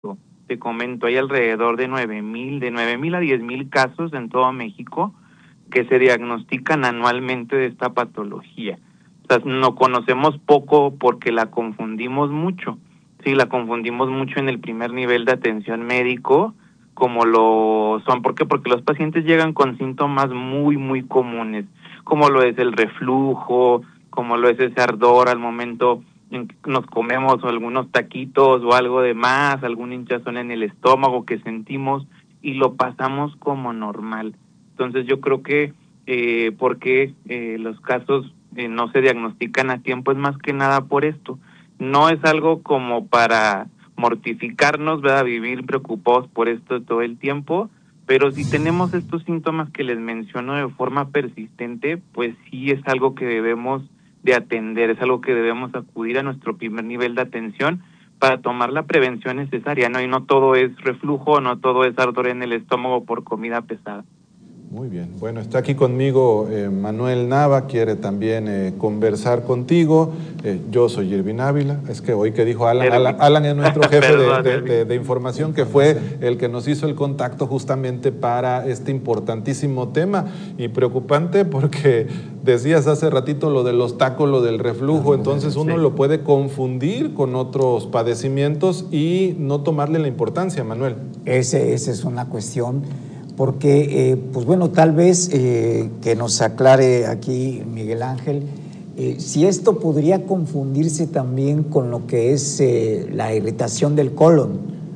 Te comento, hay alrededor de 9,000 a 10,000 casos en todo México que se diagnostican anualmente de esta patología. O sea, no conocemos poco porque la confundimos mucho. Sí, la confundimos mucho en el primer nivel de atención médico, como lo son. ¿Por qué? Porque los pacientes llegan con síntomas muy comunes, como lo es el reflujo, como lo es ese ardor al momento en que nos comemos algunos taquitos o algo de más, algún hinchazón en el estómago que sentimos y lo pasamos como normal. Entonces yo creo que porque los casos no se diagnostican a tiempo es más que nada por esto. No es algo como para mortificarnos, ¿verdad? Vivir preocupados por esto todo el tiempo, pero si tenemos estos síntomas que les menciono de forma persistente, pues sí es algo que debemos de atender, es algo que debemos acudir a nuestro primer nivel de atención para tomar la prevención necesaria, ¿no? Y no todo es reflujo, no todo es ardor en el estómago por comida pesada. Muy bien. Bueno, está aquí conmigo Manuel Nava, quiere también conversar contigo. Yo soy Irvin Ávila. Es que hoy que dijo Alan es nuestro jefe Perdón, de información, que fue el que nos hizo el contacto justamente para este importantísimo tema y preocupante porque decías hace ratito lo de los tacos, lo del reflujo, entonces uno lo puede confundir con otros padecimientos y no tomarle la importancia, Manuel. Esa es una cuestión. Porque, pues bueno, tal vez que nos aclare aquí Miguel Ángel, si esto podría confundirse también con lo que es la irritación del colon,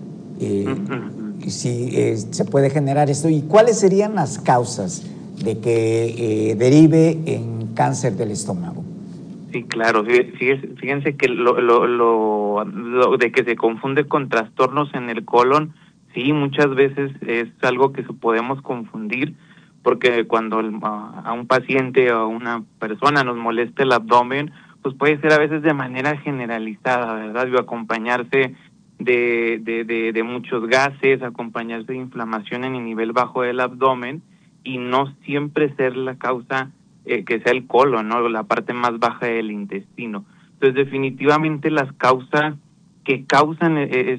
si se puede generar esto, y cuáles serían las causas de que derive en cáncer del estómago. Sí, claro, fíjense que lo de que se confunde con trastornos en el colon, sí, muchas veces es algo que podemos confundir, porque cuando a un paciente o a una persona nos molesta el abdomen, pues puede ser a veces de manera generalizada, ¿verdad? Y acompañarse de muchos gases, acompañarse de inflamación en el nivel bajo del abdomen, y no siempre ser la causa que sea el colon, ¿no? La parte más baja del intestino. Entonces, definitivamente las causas que causan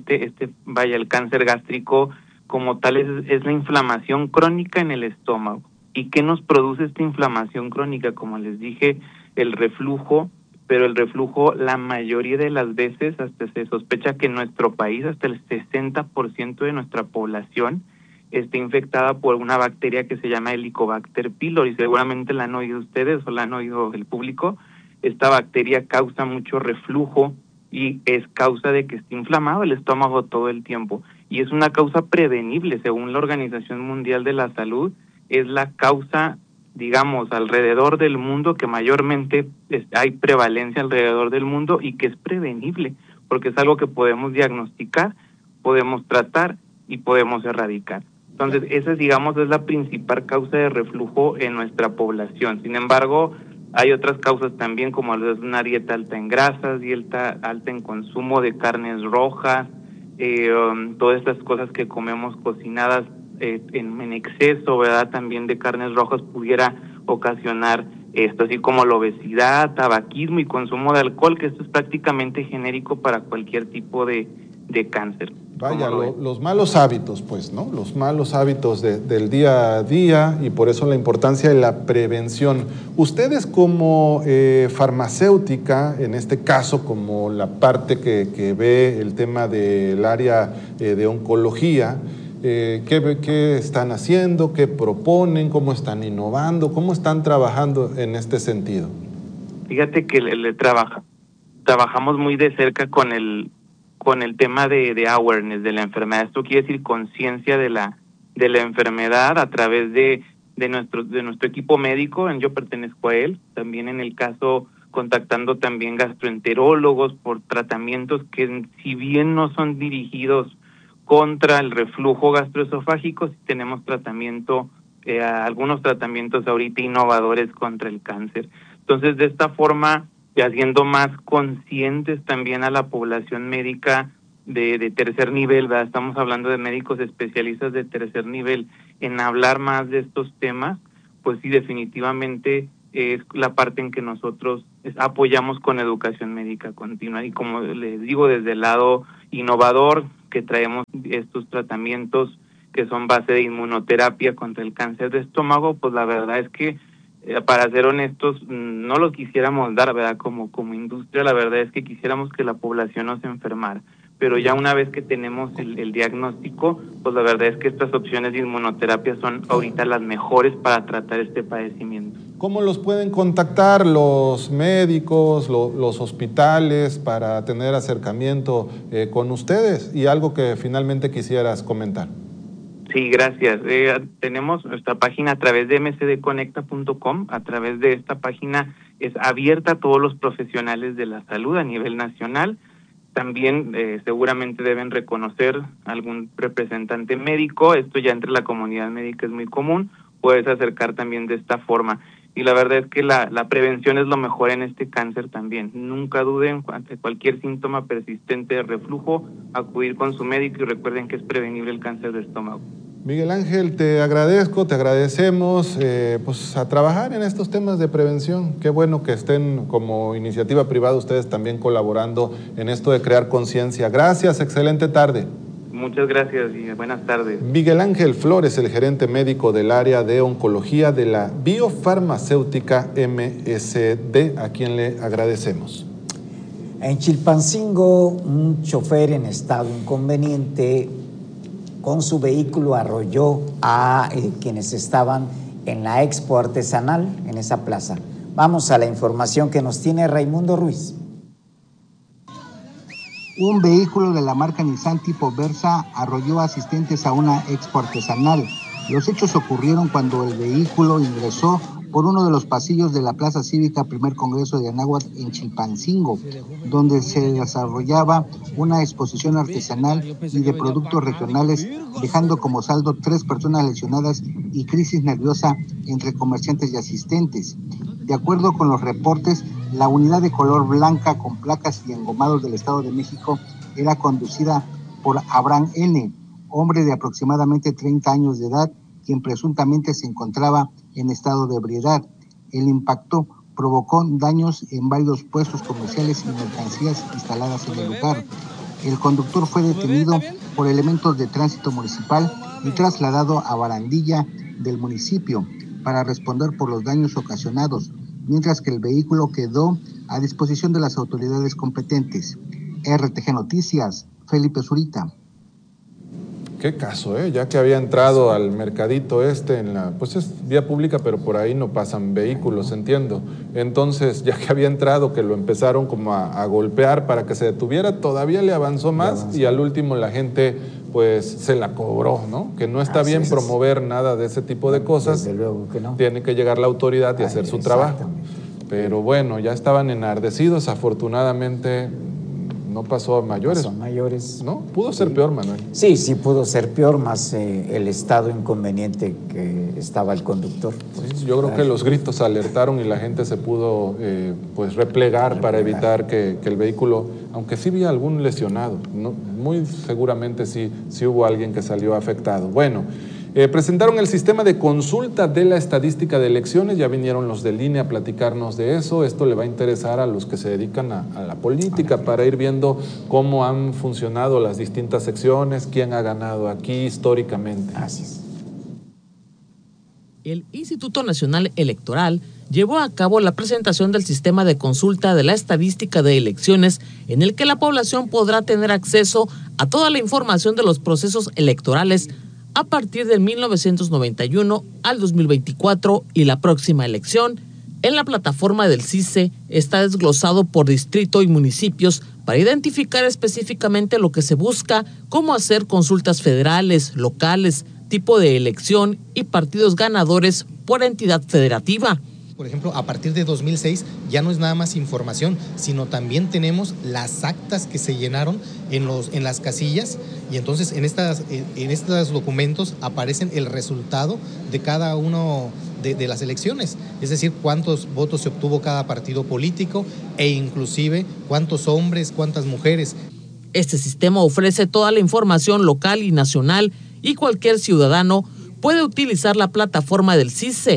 el cáncer gástrico como tal es la inflamación crónica en el estómago. ¿Y qué nos produce esta inflamación crónica? Como les dije, el reflujo, pero el reflujo la mayoría de las veces, hasta se sospecha que en nuestro país hasta el 60% de nuestra población está infectada por una bacteria que se llama Helicobacter pylori, seguramente la han oído ustedes o la han oído el público. Esta bacteria causa mucho reflujo y es causa de que esté inflamado el estómago todo el tiempo, y es una causa prevenible, según la Organización Mundial de la Salud, es la causa, digamos, alrededor del mundo, que mayormente hay prevalencia alrededor del mundo y que es prevenible, porque es algo que podemos diagnosticar, podemos tratar y podemos erradicar. Entonces, esa, digamos, es la principal causa de reflujo en nuestra población. Sin embargo, hay otras causas también, como es una dieta alta en grasas, dieta alta en consumo de carnes rojas, todas estas cosas que comemos cocinadas en exceso, ¿verdad? También de carnes rojas pudiera ocasionar esto, así como la obesidad, tabaquismo y consumo de alcohol, que esto es prácticamente genérico para cualquier tipo de cáncer. Vaya, los malos hábitos, pues, ¿no? Los malos hábitos del día a día, y por eso la importancia de la prevención. Ustedes como farmacéutica, en este caso como la parte que ve el tema del área de oncología, ¿qué están haciendo? ¿Qué proponen? ¿Cómo están innovando? ¿Cómo están trabajando en este sentido? Fíjate que trabajamos muy de cerca con el tema de awareness de la enfermedad. Esto quiere decir conciencia de la enfermedad a través de nuestro equipo médico. Yo pertenezco a él, también en el caso contactando también gastroenterólogos por tratamientos que, si bien no son dirigidos contra el reflujo gastroesofágico, sí tenemos algunos tratamientos ahorita innovadores contra el cáncer. Entonces, de esta forma, y haciendo más conscientes también a la población médica de tercer nivel, ¿verdad? Estamos hablando de médicos especialistas de tercer nivel, en hablar más de estos temas, pues sí, definitivamente es la parte en que nosotros apoyamos con educación médica continua, y como les digo, desde el lado innovador, que traemos estos tratamientos que son base de inmunoterapia contra el cáncer de estómago, pues la verdad es que, para ser honestos, no lo quisiéramos dar, ¿verdad? Como industria, la verdad es que quisiéramos que la población no se enfermara, pero ya una vez que tenemos el diagnóstico, pues la verdad es que estas opciones de inmunoterapia son ahorita las mejores para tratar este padecimiento. ¿Cómo los pueden contactar los médicos, los hospitales para tener acercamiento con ustedes? Y algo que finalmente quisieras comentar. Sí, gracias. Tenemos nuestra página a través de mcdconecta.com. A través de esta página es abierta a todos los profesionales de la salud a nivel nacional. También seguramente deben reconocer algún representante médico. Esto ya entre la comunidad médica es muy común. Puedes acercar también de esta forma. Y la verdad es que la prevención es lo mejor en este cáncer también. Nunca duden, ante cualquier síntoma persistente de reflujo, acudir con su médico, y recuerden que es prevenible el cáncer de estómago. Miguel Ángel, te agradecemos pues a trabajar en estos temas de prevención. Qué bueno que estén como iniciativa privada ustedes también colaborando en esto de crear conciencia. Gracias, excelente tarde. Muchas gracias y buenas tardes. Miguel Ángel Flores, el gerente médico del área de oncología de la biofarmacéutica MSD, a quien le agradecemos. En Chilpancingo, un chofer en estado inconveniente con su vehículo arrolló a quienes estaban en la expo artesanal en esa plaza. Vamos a la información que nos tiene Raimundo Ruiz. Un vehículo de la marca Nissan tipo Versa arrolló asistentes a una expo artesanal. Los hechos ocurrieron cuando el vehículo ingresó por uno de los pasillos de la Plaza Cívica Primer Congreso de Anáhuac en Chilpancingo, donde se desarrollaba una exposición artesanal y de productos regionales, dejando como saldo 3 personas lesionadas y crisis nerviosa entre comerciantes y asistentes. De acuerdo con los reportes, la unidad de color blanca con placas y engomados del Estado de México era conducida por Abraham N., hombre de aproximadamente 30 años de edad, quien presuntamente se encontraba en estado de ebriedad. El impacto provocó daños en varios puestos comerciales y mercancías instaladas en el lugar. El conductor fue detenido por elementos de tránsito municipal y trasladado a Barandilla del municipio para responder por los daños ocasionados, mientras que el vehículo quedó a disposición de las autoridades competentes. RTG Noticias, Felipe Zurita. Qué caso, ya que había entrado al mercadito pues es vía pública, pero por ahí no pasan vehículos, entiendo. Entonces, ya que había entrado, que lo empezaron como a golpear para que se detuviera, todavía le avanzó más y al último la gente pues se la cobró, ¿no? Que no está bien promover nada de ese tipo de cosas. Desde luego que no. Tiene que llegar la autoridad y hacer su trabajo. Pero bueno, ya estaban enardecidos, afortunadamente no pasó a mayores. Pasó a mayores. ¿No? Pudo ser peor, Manuel. Sí, pudo ser peor, más el estado inconveniente que estaba el conductor. Sí, yo creo que los gritos alertaron y la gente se pudo pues replegar para evitar que el vehículo, aunque sí había algún lesionado, ¿no? Muy seguramente sí hubo alguien que salió afectado. Bueno, presentaron el sistema de consulta de la estadística de elecciones, ya vinieron los de línea a platicarnos de eso. Esto le va a interesar a los que se dedican a la política para ir viendo cómo han funcionado las distintas secciones, quién ha ganado aquí históricamente. Así es. El Instituto Nacional Electoral llevó a cabo la presentación del sistema de consulta de la estadística de elecciones, en el que la población podrá tener acceso a toda la información de los procesos electorales a partir del 1991 al 2024 y la próxima elección. En la plataforma del CICE está desglosado por distrito y municipios para identificar específicamente lo que se busca, cómo hacer consultas federales, locales, tipo de elección y partidos ganadores por entidad federativa. Por ejemplo, a partir de 2006 ya no es nada más información, sino también tenemos las actas que se llenaron en las casillas, y entonces en estos documentos aparecen el resultado de cada uno de las elecciones, es decir, cuántos votos se obtuvo cada partido político e inclusive cuántos hombres, cuántas mujeres. Este sistema ofrece toda la información local y nacional, y cualquier ciudadano puede utilizar la plataforma del CICE.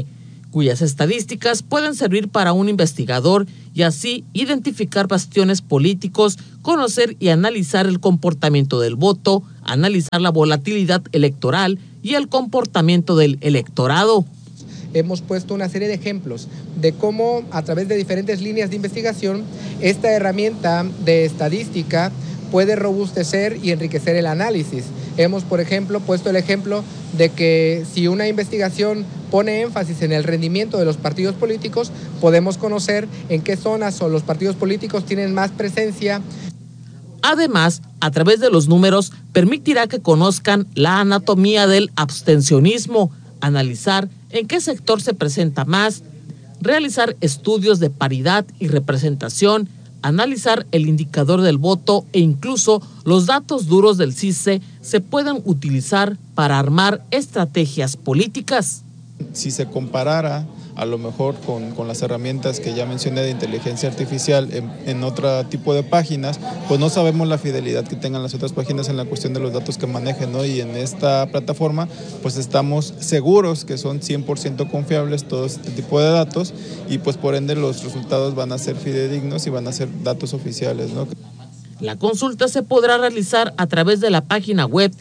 cuyas estadísticas pueden servir para un investigador y así identificar bastiones políticos, conocer y analizar el comportamiento del voto, analizar la volatilidad electoral y el comportamiento del electorado. Hemos puesto una serie de ejemplos de cómo a través de diferentes líneas de investigación esta herramienta de estadística puede robustecer y enriquecer el análisis. Hemos, por ejemplo, puesto el ejemplo de que si una investigación pone énfasis en el rendimiento de los partidos políticos, podemos conocer en qué zonas o los partidos políticos tienen más presencia. Además, a través de los números, permitirá que conozcan la anatomía del abstencionismo, analizar en qué sector se presenta más, realizar estudios de paridad y representación, analizar el indicador del voto e incluso los datos duros del CISE se pueden utilizar para armar estrategias políticas. Si se comparara a lo mejor con las herramientas que ya mencioné de inteligencia artificial en otro tipo de páginas, pues no sabemos la fidelidad que tengan las otras páginas en la cuestión de los datos que manejen, ¿no? Y en esta plataforma pues estamos seguros que son 100% confiables todo este tipo de datos y pues por ende los resultados van a ser fidedignos y van a ser datos oficiales, ¿no? La consulta se podrá realizar a través de la página web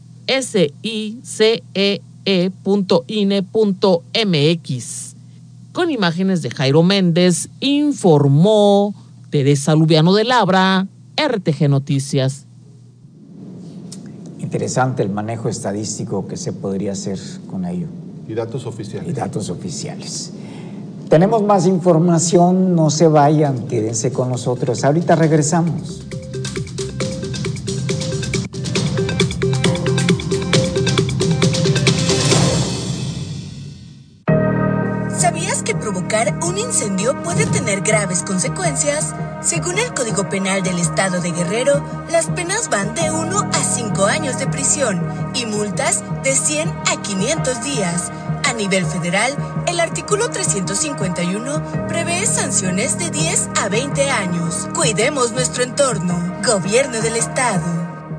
sicee.ine.mx. Con imágenes de Jairo Méndez, informó Teresa Lubiano de Labra, RTG Noticias. Interesante el manejo estadístico que se podría hacer con ello. Y datos oficiales. Tenemos más información, no se vayan, quédense con nosotros. Ahorita regresamos. ¿Sabías que provocar un incendio puede tener graves consecuencias? Según el Código Penal del Estado de Guerrero, las penas van de 1 a 5 años de prisión y multas de 100 a 500 días. A nivel federal, el artículo 351 prevé sanciones de 10 a 20 años. Cuidemos nuestro entorno. Gobierno del Estado.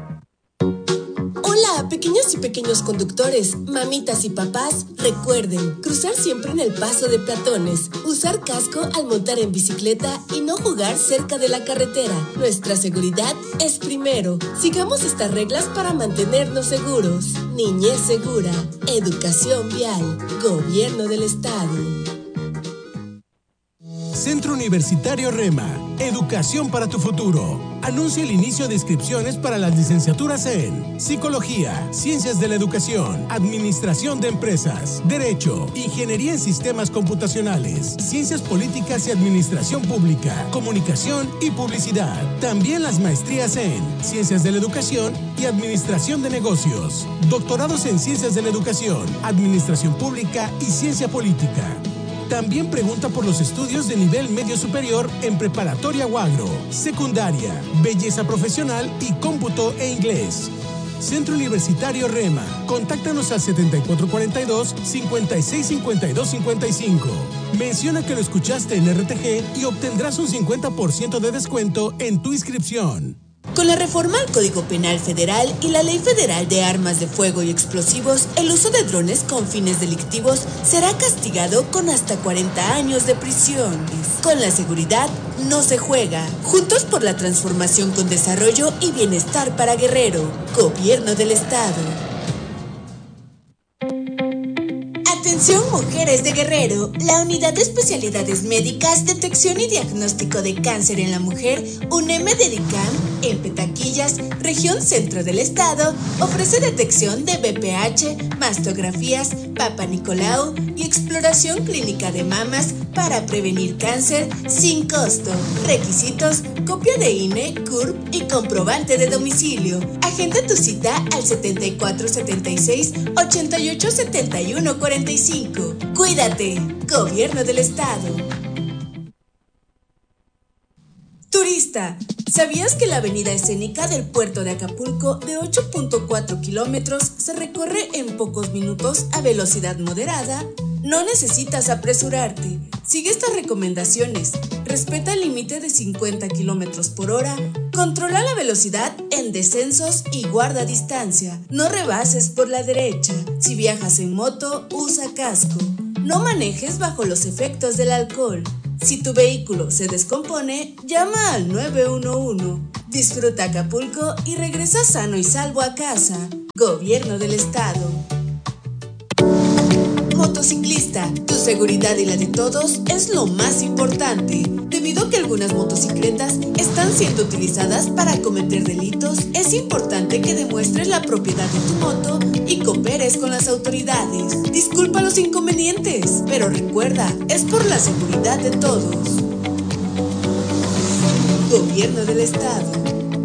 Hola, pequeñas y pequeños conductores, mamitas y papás, recuerden cruzar siempre en el paso de peatones, usar casco al montar en bicicleta y no jugar cerca de la carretera. Nuestra seguridad es primero. Sigamos estas reglas para mantenernos seguros. Niñez segura, educación vial, Gobierno del Estado. Centro Universitario REMA, Educación para tu futuro. Anuncia el inicio de inscripciones para las licenciaturas en Psicología, Ciencias de la Educación, Administración de Empresas, Derecho, Ingeniería en Sistemas Computacionales, Ciencias Políticas y Administración Pública, Comunicación y Publicidad. También las maestrías en Ciencias de la Educación y Administración de Negocios, doctorados en Ciencias de la Educación, Administración Pública y Ciencia Política. También pregunta por los estudios de nivel medio superior en preparatoria o agro, secundaria, belleza profesional y cómputo e inglés. Centro Universitario REMA. Contáctanos al 7442-565255. Menciona que lo escuchaste en RTG y obtendrás un 50% de descuento en tu inscripción. Con la reforma al Código Penal Federal y la Ley Federal de Armas de Fuego y Explosivos, el uso de drones con fines delictivos será castigado con hasta 40 años de prisión. Con la seguridad no se juega. Juntos por la transformación con desarrollo y bienestar para Guerrero. Gobierno del Estado. Atención mujeres de Guerrero, la Unidad de Especialidades Médicas, Detección y Diagnóstico de Cáncer en la Mujer, UNEM Dedicam, en Petaquillas, región centro del estado, ofrece detección de BPH, mastografías, Papa Nicolau y exploración clínica de mamas para prevenir cáncer sin costo. Requisitos: copia de INE, CURP y comprobante de domicilio. Agenda tu cita al 7476-887145. Cuídate, Gobierno del Estado. Turista, ¿sabías que la avenida escénica del puerto de Acapulco, de 8.4 kilómetros, se recorre en pocos minutos a velocidad moderada? No necesitas apresurarte. Sigue estas recomendaciones. Respeta el límite de 50 kilómetros por hora. Controla la velocidad en descensos y guarda distancia. No rebases por la derecha. Si viajas en moto, usa casco. No manejes bajo los efectos del alcohol. Si tu vehículo se descompone, llama al 911. Disfruta Acapulco y regresa sano y salvo a casa. Gobierno del Estado. Motociclista, tu seguridad y la de todos es lo más importante. Debido a que algunas motocicletas están siendo utilizadas para cometer delitos, es importante que demuestres la propiedad de tu moto y cooperes con las autoridades. Disculpa los inconvenientes, pero recuerda, es por la seguridad de todos. Gobierno del Estado.